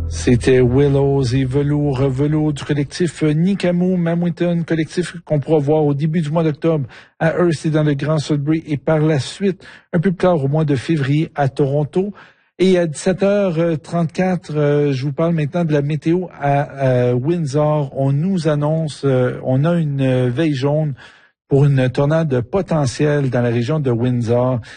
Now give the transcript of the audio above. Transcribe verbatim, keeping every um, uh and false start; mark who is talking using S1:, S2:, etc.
S1: C'était Willows et Velours, Velours du collectif Nikamu Mamuiton, collectif qu'on pourra voir au début du mois d'octobre à Hearst et dans le Grand Sudbury et par la suite, un peu plus tard au mois de février à Toronto. Et à dix-sept heures trente-quatre, euh, je vous parle maintenant de la météo à, à Windsor. On nous annonce, euh, on a une veille jaune pour une tornade potentielle dans la région de Windsor.